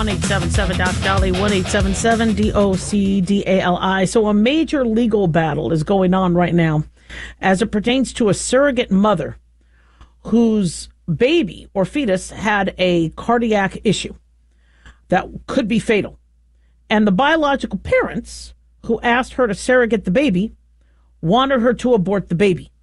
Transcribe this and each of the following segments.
1-877-DOC-DALI, 1-877-DOC-DALI. So a major legal battle is going on right now as it pertains to a surrogate mother whose baby or fetus had a cardiac issue that could be fatal. And the biological parents who asked her to surrogate the baby wanted her to abort the baby.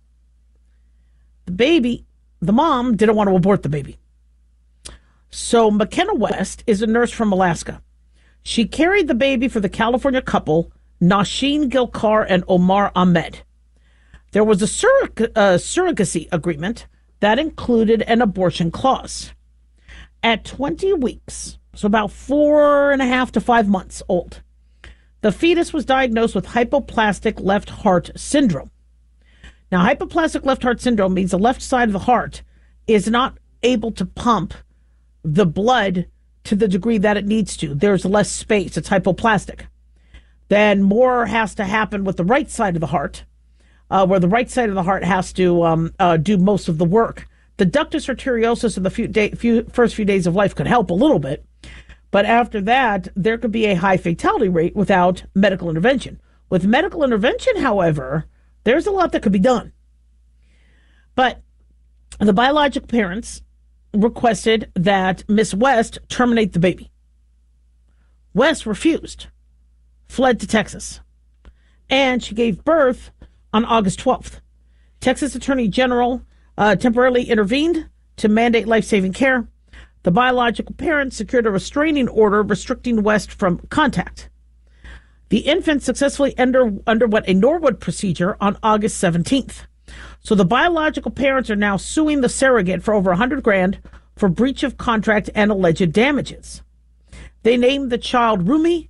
The mom didn't want to abort the baby. So McKenna West is a nurse from Alaska. She carried the baby for the California couple, Nasheen Gilkar and Omar Ahmed. There was a surrogacy agreement that included an abortion clause. At 20 weeks, so about 4.5 to 5 months old, the fetus was diagnosed with hypoplastic left heart syndrome. Now, hypoplastic left heart syndrome means the left side of the heart is not able to pump the blood to the degree that it needs to. There's less space. It's hypoplastic. Then more has to happen with the right side of the heart, where the right side of the heart has to do most of the work. The ductus arteriosus in the first few days of life could help a little bit, but after that, there could be a high fatality rate without medical intervention. With medical intervention, however, there's a lot that could be done. But the biological parents requested that Miss West terminate the baby. West refused, fled to Texas, and she gave birth on August 12th. Texas Attorney General temporarily intervened to mandate life-saving care. The biological parents secured a restraining order restricting West from contact. The infant successfully underwent a Norwood procedure on August 17th. So the biological parents are now suing the surrogate for over $100,000 for breach of contract and alleged damages. They named the child Rumi